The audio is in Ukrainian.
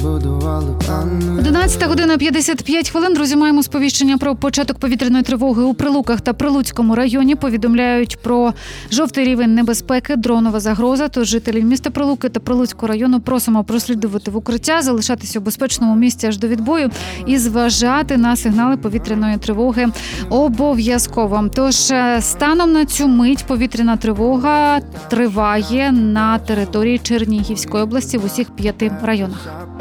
11:55. Друзі, маємо сповіщення про початок повітряної тривоги у Прилуках та Прилуцькому районі. Повідомляють про жовтий рівень небезпеки, дронова загроза. Тож жителів міста Прилуки та Прилуцького району просимо прослідувати в укриття, залишатися у безпечному місці аж до відбою і зважати на сигнали повітряної тривоги обов'язково. Тож станом на цю мить повітряна тривога триває на території Чернігівської області в усіх 5 районах.